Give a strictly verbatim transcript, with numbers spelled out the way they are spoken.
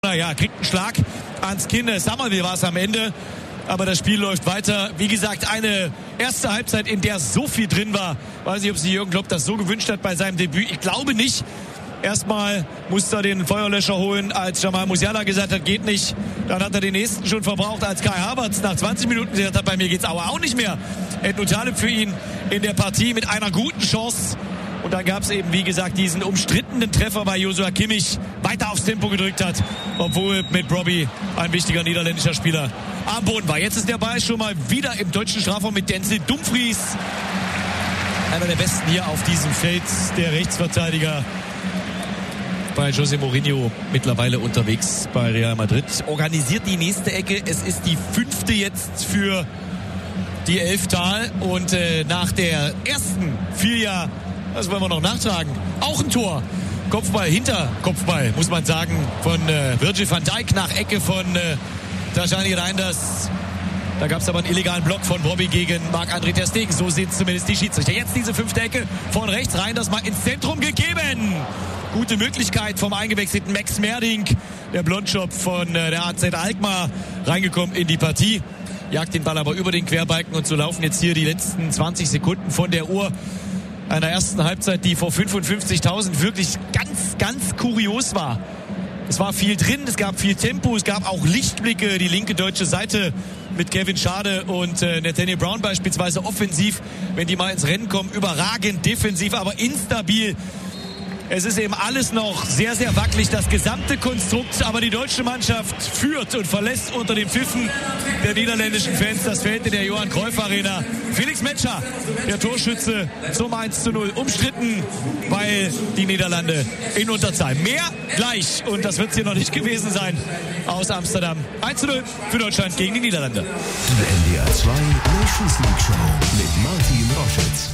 Naja, kriegt einen Schlag ans Kinn. Summerville war es am Ende. Aber das Spiel läuft weiter. Wie gesagt, eine erste Halbzeit, in der so viel drin war. Weiß nicht, ob sich Jürgen Klopp das so gewünscht hat bei seinem Debüt. Ich glaube nicht. Erstmal musste er den Feuerlöscher holen, als Jamal Musiala gesagt hat, geht nicht. Dann hat er den nächsten schon verbraucht, als Kai Havertz nach zwanzig Minuten gesagt hat, bei mir geht's aber auch nicht mehr. Ednou Taleb für ihn in der Partie mit einer guten Chance. Und dann gab es eben, wie gesagt, diesen umstrittenen Treffer, weil Joshua Kimmich weiter aufs Tempo gedrückt hat, obwohl mit Robbie ein wichtiger niederländischer Spieler am Boden war. Jetzt ist der Ball schon mal wieder im deutschen Strafraum mit Denzel Dumfries. Einer der besten hier auf diesem Feld, der Rechtsverteidiger bei José Mourinho, mittlerweile unterwegs bei Real Madrid. Organisiert die nächste Ecke. Es ist die fünfte jetzt für die Elftal. Und äh, nach der ersten vier, das wollen wir noch nachtragen, auch ein Tor. Kopfball hinter Kopfball, muss man sagen, von äh, Virgil van Dijk nach Ecke von äh, Tajani Reinders. Da gab es aber einen illegalen Block von Bobby gegen Marc-André ter Stegen. So sehen zumindest die Schiedsrichter. Jetzt diese fünfte Ecke von rechts. Reinders mal ins Zentrum gegeben. Gute Möglichkeit vom eingewechselten Max Merding. Der Blondschopf von äh, der A Z Alkmaar reingekommen in die Partie. Jagt den Ball aber über den Querbalken. Und so laufen jetzt hier die letzten zwanzig Sekunden von der Uhr einer ersten Halbzeit, die vor fünfundfünfzigtausend wirklich ganz, ganz kurios war. Es war viel drin, es gab viel Tempo, es gab auch Lichtblicke. Die linke deutsche Seite mit Kevin Schade und äh, Nathaniel Brown beispielsweise offensiv, wenn die mal ins Rennen kommen, überragend defensiv, aber instabil. Es ist eben alles noch sehr, sehr wackelig, das gesamte Konstrukt. Aber die deutsche Mannschaft führt und verlässt unter den Pfiffen der niederländischen Fans das Feld in der Johan Cruyff Arena. Felix Metscher, der Torschütze zum eins zu null. Umstritten, weil die Niederlande in Unterzahl. Mehr gleich, und das wird es hier noch nicht gewesen sein, aus Amsterdam. eins zu null für Deutschland gegen die Niederlande. Die N D R zwei Nations League Show mit Martin Roschitz.